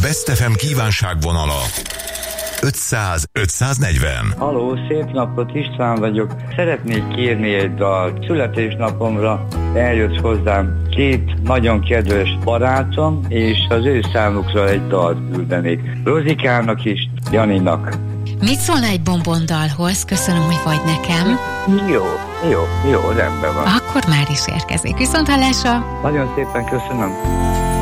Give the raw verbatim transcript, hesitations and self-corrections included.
Best ef em kívánságvonala ötszáz ötszáznegyven. Halló, szép napot, István vagyok. Szeretnék kérni egy dalt. Születésnapomra eljött hozzám két nagyon kedves barátom, és az ő számukra egy dalt küldenék. Rozikának is, Janinak. Mit szólna egy bombondalhoz? Köszönöm, hogy vagy nekem. Jó, jó, jó, rendben van. Akkor már is érkezik. Viszonthallásra! Nagyon szépen köszönöm.